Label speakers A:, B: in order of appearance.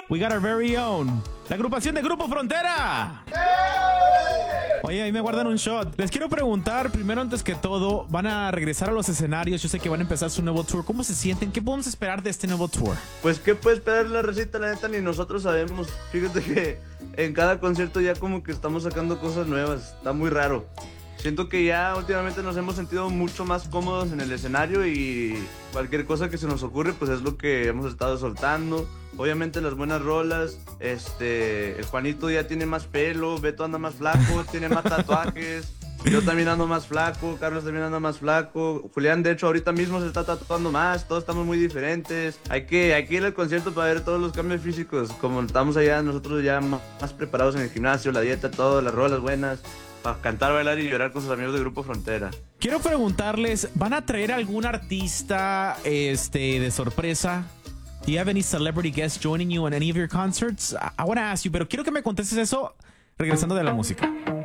A: We got our very own, la agrupación de Grupo Frontera. Oye, ahí me guardan un shot. Les quiero preguntar, primero antes que todo, van a regresar a los escenarios. Yo sé que van a empezar su nuevo tour. ¿Cómo se sienten? ¿Qué podemos esperar de este nuevo tour?
B: Pues, ¿qué puede esperar la recita? La neta, ni nosotros sabemos. Fíjate que en cada concierto ya como que estamos sacando cosas nuevas. Está muy raro. Siento que ya últimamente nos hemos sentido mucho más cómodos en el escenario y cualquier cosa que se nos ocurre, pues es lo que hemos estado soltando. Obviamente las buenas rolas, el Juanito ya tiene más pelo, Beto anda más flaco, tiene más tatuajes, yo también ando más flaco, Carlos también anda más flaco, Julián de hecho ahorita mismo se está tatuando más, todos estamos muy diferentes. Hay que ir al concierto para ver todos los cambios físicos, como estamos allá nosotros ya más preparados en el gimnasio, la dieta, todo, las rolas buenas. Para cantar, bailar y llorar con sus amigos de Grupo Frontera.
A: Quiero preguntarles, ¿van a traer algún artista de sorpresa? Do you have any celebrity guests joining you in any of your concerts? I want to ask you, pero quiero que me contestes eso regresando de la música.